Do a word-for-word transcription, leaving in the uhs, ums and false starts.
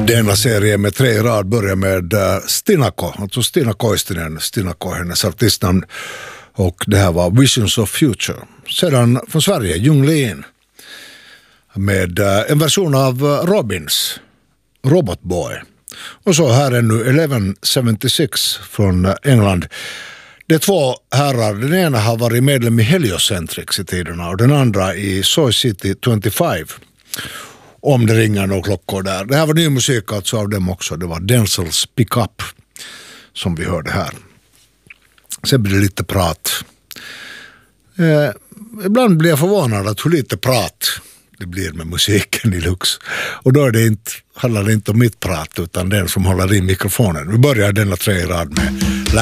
Denna serie med tre i rad börjar med uh, Stinako, alltså Stina Koistinen, Stinako hennes artistnamn, och det här var Visions of Future. Sedan från Sverige, Jung Lean med uh, en version av uh, Robins Robot Boy. Och så här är nu elva sjuttiosex från uh, England. Det är två herrar, den ena har varit medlem i Heliocentrics i tiderna och den andra i Soy City tjugofem. Om det ringer några klockor där. Det här var ny musik alltså av dem också. Det var Denzels Pick Up som vi hörde här. Sen blir det lite prat. Eh, ibland blir jag förvånad att hur lite prat det blir med musiken i Lux. Och då är det inte, handlar det inte om mitt prat utan den som håller i mikrofonen. Vi börjar denna tre i rad med